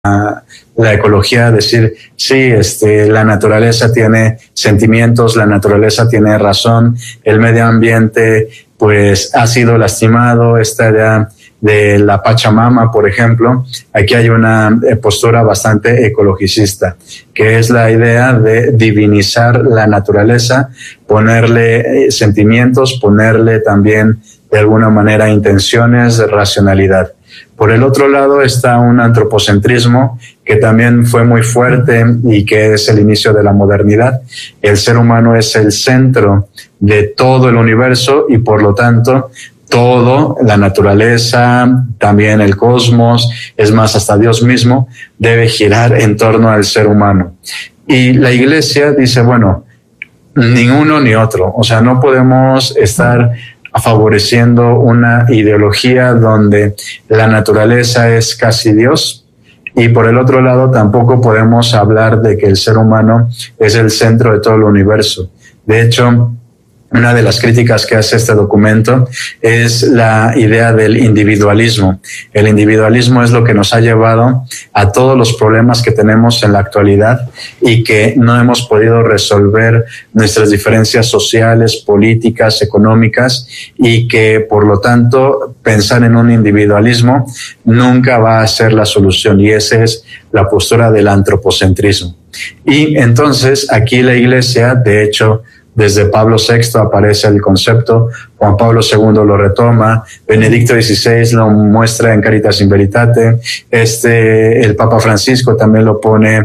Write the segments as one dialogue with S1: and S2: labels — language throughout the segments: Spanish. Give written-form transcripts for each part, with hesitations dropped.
S1: la ecología, decir, sí, la naturaleza tiene sentimientos, la naturaleza tiene razón, el medio ambiente pues ha sido lastimado, esta idea de la Pachamama, por ejemplo. Aquí hay una postura bastante ecologicista, que es la idea de divinizar la naturaleza, ponerle sentimientos, ponerle también de alguna manera intenciones, racionalidad. Por el otro lado está un antropocentrismo que también fue muy fuerte y que es el inicio de la modernidad. El ser humano es el centro de todo el universo y por lo tanto todo, la naturaleza, también el cosmos, es más, hasta Dios mismo, debe girar en torno al ser humano. Y la Iglesia dice, bueno, ni uno ni otro. O sea, no podemos estar favoreciendo una ideología donde la naturaleza es casi Dios, y por el otro lado tampoco podemos hablar de que el ser humano es el centro de todo el universo. De hecho, una de las críticas que hace este documento es la idea del individualismo. El individualismo es lo que nos ha llevado a todos los problemas que tenemos en la actualidad y que no hemos podido resolver nuestras diferencias sociales, políticas, económicas, y que por lo tanto pensar en un individualismo nunca va a ser la solución, y esa es la postura del antropocentrismo. Y entonces aquí la Iglesia, de hecho, desde Pablo VI aparece el concepto, Juan Pablo II lo retoma, Benedicto XVI lo muestra en Caritas in Veritate, el Papa Francisco también lo pone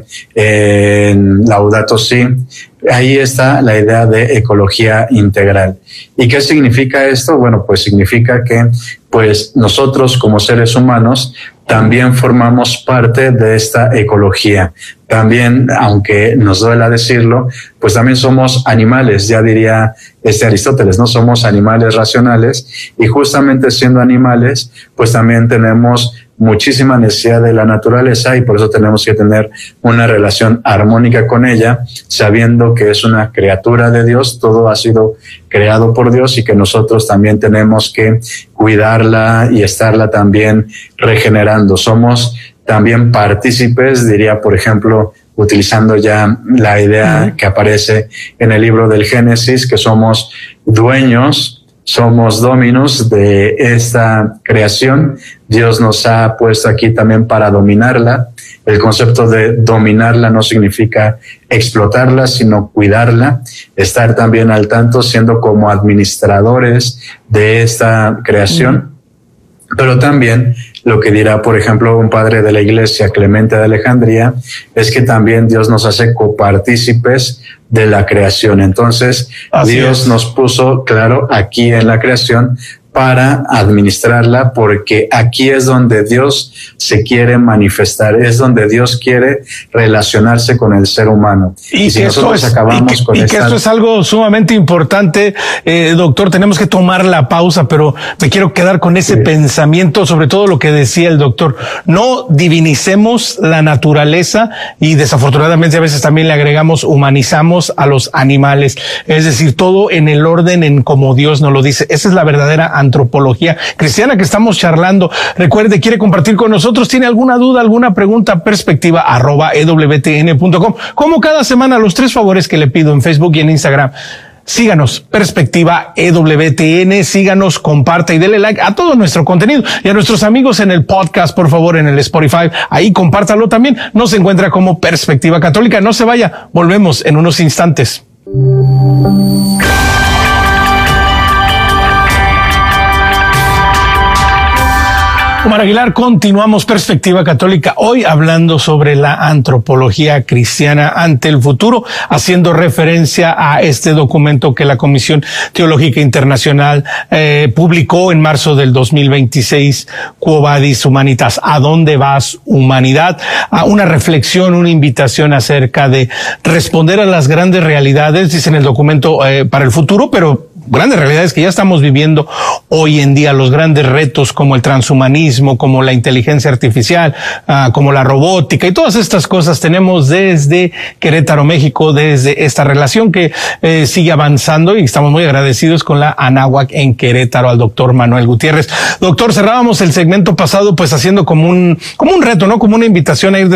S1: en Laudato Si. Ahí está la idea de ecología integral. ¿Y qué significa esto? Bueno, pues significa que pues nosotros como seres humanos también formamos parte de esta ecología. También, aunque nos duela decirlo, pues también somos animales, ya diría Aristóteles, ¿no? Somos animales racionales, y justamente siendo animales, pues también tenemos muchísima necesidad de la naturaleza, y por eso tenemos que tener una relación armónica con ella, sabiendo que es una criatura de Dios, todo ha sido creado por Dios, y que nosotros también tenemos que cuidarla y estarla también regenerando. Somos también partícipes, diría, por ejemplo, utilizando ya la idea que aparece en el libro del Génesis, que somos dueños, somos dominos de esta creación. Dios nos ha puesto aquí también para dominarla. El concepto de dominarla no significa explotarla, sino cuidarla, estar también al tanto, siendo como administradores de esta creación. Pero también lo que dirá, por ejemplo, un padre de la Iglesia, Clemente de Alejandría, es que también Dios nos hace copartícipes de la creación. Entonces, Dios nos puso, claro, aquí en la creación para administrarla, porque aquí es donde Dios se quiere manifestar, es donde Dios quiere relacionarse con el ser humano.
S2: Y si nosotros acabamos con esto, que esto es algo sumamente importante, doctor, tenemos que tomar la pausa, pero me quiero quedar con ese pensamiento, sobre todo lo que decía el doctor. No divinicemos la naturaleza, y desafortunadamente a veces también le agregamos, humanizamos a los animales. Es decir, todo en el orden en como Dios nos lo dice. Esa es la verdadera antropología cristiana que estamos charlando. Recuerde, quiere compartir con nosotros, tiene alguna duda, alguna pregunta, perspectiva@ewtn.com. Como cada semana, los 3 favores que le pido en Facebook y en Instagram. Síganos, Perspectiva EWTN, síganos, comparte y dele like a todo nuestro contenido. Y a nuestros amigos en el podcast, por favor, en el Spotify, ahí compártalo también. Nos encuentra como Perspectiva Católica. No se vaya, volvemos en unos instantes. Omar Aguilar, continuamos Perspectiva Católica, hoy hablando sobre la antropología cristiana ante el futuro, haciendo referencia a este documento que la Comisión Teológica Internacional publicó en marzo del 2026, Quo Vadis Humanitas, ¿a dónde vas, humanidad? Una reflexión, una invitación acerca de responder a las grandes realidades, dice en el documento, para el futuro, pero grandes realidades que ya estamos viviendo hoy en día, los grandes retos como el transhumanismo, como la inteligencia artificial, como la robótica y todas estas cosas, tenemos desde Querétaro, México, desde esta relación que sigue avanzando, y estamos muy agradecidos con la Anáhuac en Querétaro, al doctor Manuel Gutiérrez. Doctor, cerrábamos el segmento pasado pues haciendo como un reto, ¿no? Como una invitación a ir